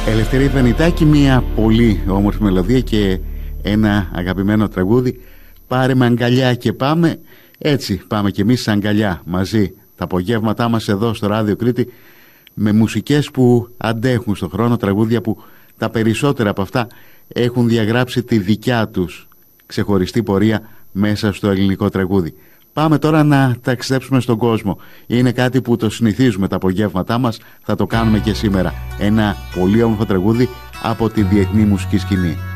Ελευθερία Δανειτάκη, μια πολύ όμορφη μελωδία και ένα αγαπημένο τραγούδι. Πάρε με αγκαλιά και πάμε. Έτσι πάμε κι εμείς αγκαλιά μαζί τα απογεύματά μας εδώ στο Ράδιο Κρήτη, με μουσικές που αντέχουν στον χρόνο, τραγούδια που τα περισσότερα από αυτά έχουν διαγράψει τη δικιά τους ξεχωριστή πορεία μέσα στο ελληνικό τραγούδι. Πάμε τώρα να ταξιδέψουμε στον κόσμο. Είναι κάτι που το συνηθίζουμε τα απογεύματά μας, θα το κάνουμε και σήμερα. Ένα πολύ όμορφο τραγούδι από τη διεθνή μουσική σκηνή.